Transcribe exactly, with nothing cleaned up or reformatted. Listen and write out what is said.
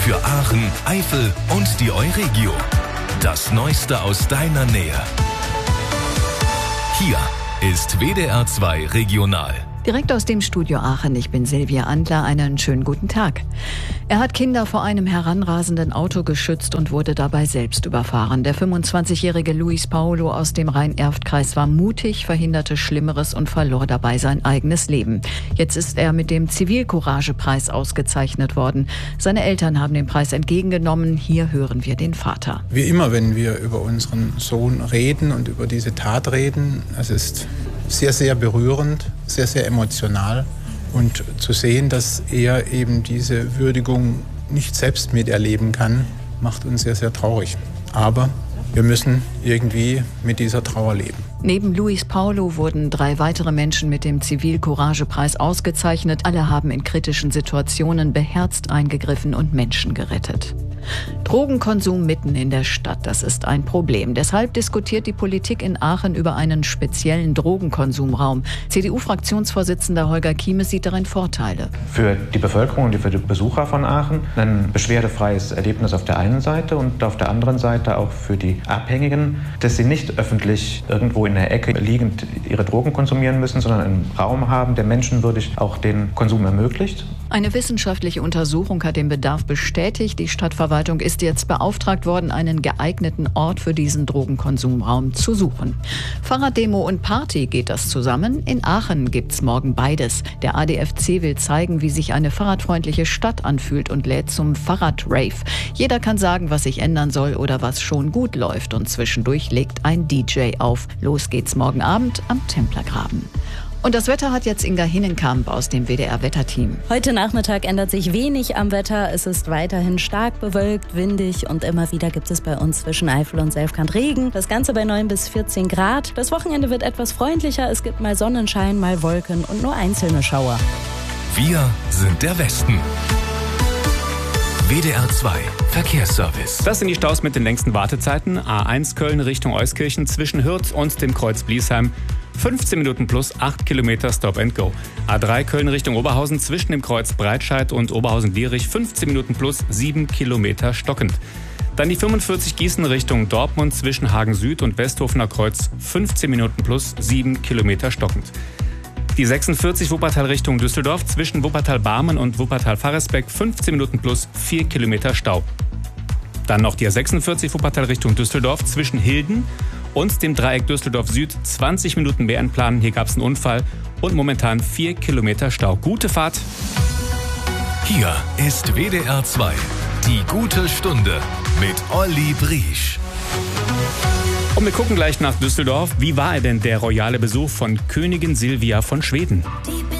Für Aachen, Eifel und die Euregio. Das Neueste aus deiner Nähe. Hier ist W D R zwei Regional. Direkt aus dem Studio Aachen, ich bin Silvia Andler, einen schönen guten Tag. Er hat Kinder vor einem heranrasenden Auto geschützt und wurde dabei selbst überfahren. Der fünfundzwanzigjährige Luis Paulo aus dem Rhein-Erft-Kreis war mutig, verhinderte Schlimmeres und verlor dabei sein eigenes Leben. Jetzt ist er mit dem Zivilcourage-Preis ausgezeichnet worden. Seine Eltern haben den Preis entgegengenommen. Hier hören wir den Vater. Wie immer, wenn wir über unseren Sohn reden und über diese Tat reden, es ist sehr, sehr berührend, sehr, sehr emotional. Und zu sehen, dass er eben diese Würdigung nicht selbst miterleben kann, macht uns sehr, sehr traurig. Aber wir müssen irgendwie mit dieser Trauer leben. Neben Luis Paulo wurden drei weitere Menschen mit dem Zivilcourage-Preis ausgezeichnet. Alle haben in kritischen Situationen beherzt eingegriffen und Menschen gerettet. Drogenkonsum mitten in der Stadt, das ist ein Problem. Deshalb diskutiert die Politik in Aachen über einen speziellen Drogenkonsumraum. C D U-Fraktionsvorsitzender Holger Kiemes sieht darin Vorteile. Für die Bevölkerung und für die Besucher von Aachen ein beschwerdefreies Erlebnis auf der einen Seite und auf der anderen Seite auch für die Abhängigen, dass sie nicht öffentlich irgendwo in der Ecke liegend ihre Drogen konsumieren müssen, sondern einen Raum haben, der menschenwürdig auch den Konsum ermöglicht. Eine wissenschaftliche Untersuchung hat den Bedarf bestätigt. Die Stadtverwaltung ist jetzt beauftragt worden, einen geeigneten Ort für diesen Drogenkonsumraum zu suchen. Fahrraddemo und Party, geht das zusammen? In Aachen gibt's morgen beides. Der A D F C will zeigen, wie sich eine fahrradfreundliche Stadt anfühlt und lädt zum Fahrradrave. Jeder kann sagen, was sich ändern soll oder was schon gut läuft. Und zwischendurch legt ein D J auf. Los geht's morgen Abend am Templergraben. Und das Wetter hat jetzt Inga Hinnenkamp aus dem W D R-Wetterteam. Heute Nachmittag ändert sich wenig am Wetter. Es ist weiterhin stark bewölkt, windig und immer wieder gibt es bei uns zwischen Eifel und Selfkant Regen. Das Ganze bei neun bis vierzehn Grad. Das Wochenende wird etwas freundlicher. Es gibt mal Sonnenschein, mal Wolken und nur einzelne Schauer. Wir sind der Westen. W D R zwei Verkehrsservice. Das sind die Staus mit den längsten Wartezeiten. A eins Köln Richtung Euskirchen zwischen Hürth und dem Kreuz Bliesheim. fünfzehn Minuten plus acht Kilometer Stop and Go. A drei Köln Richtung Oberhausen zwischen dem Kreuz Breitscheid und Oberhausen-Lierich fünfzehn Minuten plus sieben Kilometer stockend. Dann die fünfundvierzig Gießen Richtung Dortmund zwischen Hagen Süd und Westhofener Kreuz fünfzehn Minuten plus sieben Kilometer stockend. Die sechsundvierzig Wuppertal Richtung Düsseldorf zwischen Wuppertal-Barmen und Wuppertal-Faresbeck fünfzehn Minuten plus vier Kilometer Stau. Dann noch die A sechsundvierzig Wuppertal Richtung Düsseldorf zwischen Hilden und dem Dreieck Düsseldorf Süd zwanzig Minuten mehr entplanen. Hier gab es einen Unfall und momentan vier Kilometer Stau. Gute Fahrt. Hier ist W D R zwei, die gute Stunde mit Olli Briesch. Und wir gucken gleich nach Düsseldorf. Wie war denn der royale Besuch von Königin Silvia von Schweden?